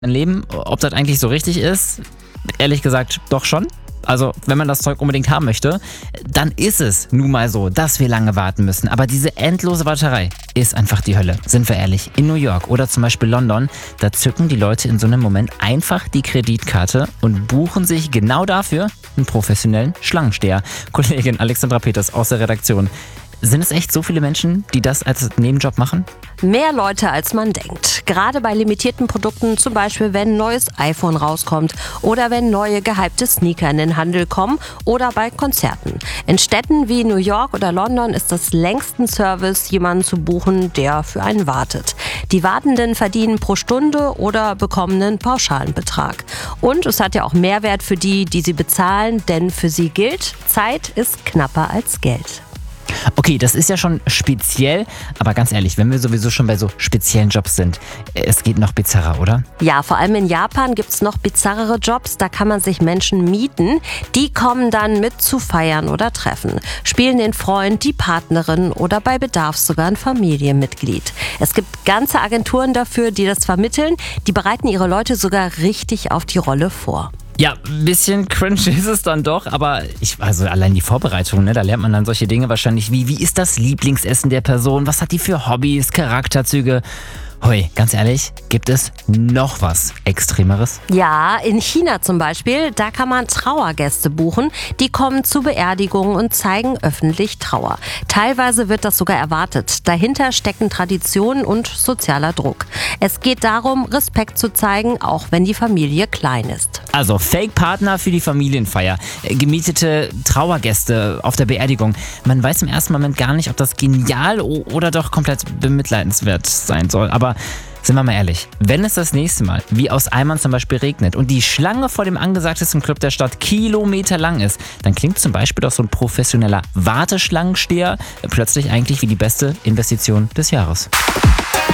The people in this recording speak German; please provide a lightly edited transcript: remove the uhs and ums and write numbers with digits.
Leben, ob das eigentlich so richtig ist, ehrlich gesagt doch schon. Also, wenn man das Zeug unbedingt haben möchte, dann ist es nun mal so, dass wir lange warten müssen. Aber diese endlose Warterei ist einfach die Hölle. Sind wir ehrlich, in New York oder zum Beispiel London, da zücken die Leute in so einem Moment einfach die Kreditkarte und buchen sich genau dafür einen professionellen Schlangensteher. Kollegin Alexandra Peters aus der Redaktion. Sind es echt so viele Menschen, die das als Nebenjob machen? Mehr Leute, als man denkt. Gerade bei limitierten Produkten, zum Beispiel wenn ein neues iPhone rauskommt oder wenn neue gehypte Sneaker in den Handel kommen oder bei Konzerten. In Städten wie New York oder London ist das längst ein Service, jemanden zu buchen, der für einen wartet. Die Wartenden verdienen pro Stunde oder bekommen einen pauschalen Betrag. Und es hat ja auch Mehrwert für die, die sie bezahlen, denn für sie gilt, Zeit ist knapper als Geld. Okay, das ist ja schon speziell, aber ganz ehrlich, wenn wir sowieso schon bei so speziellen Jobs sind, es geht noch bizarrer, oder? Ja, vor allem in Japan gibt's noch bizarrere Jobs, da kann man sich Menschen mieten. Die kommen dann mit zu Feiern oder Treffen, spielen den Freund, die Partnerin oder bei Bedarf sogar ein Familienmitglied. Es gibt ganze Agenturen dafür, die das vermitteln, die bereiten ihre Leute sogar richtig auf die Rolle vor. Ja, ein bisschen cringe ist es dann doch, aber also allein die Vorbereitung, da lernt man dann solche Dinge wahrscheinlich wie ist das Lieblingsessen der Person, was hat die für Hobbys, Charakterzüge. Hoi, ganz ehrlich, gibt es noch was Extremeres? Ja, in China zum Beispiel, da kann man Trauergäste buchen. Die kommen zu Beerdigungen und zeigen öffentlich Trauer. Teilweise wird das sogar erwartet. Dahinter stecken Traditionen und sozialer Druck. Es geht darum, Respekt zu zeigen, auch wenn die Familie klein ist. Also Fake-Partner für die Familienfeier, gemietete Trauergäste auf der Beerdigung. Man weiß im ersten Moment gar nicht, ob das genial oder doch komplett bemitleidenswert sein soll. Aber sind wir mal ehrlich, wenn es das nächste Mal wie aus Eimern zum Beispiel regnet und die Schlange vor dem angesagtesten Club der Stadt kilometerlang ist, dann klingt zum Beispiel doch so ein professioneller Warteschlangensteher plötzlich eigentlich wie die beste Investition des Jahres.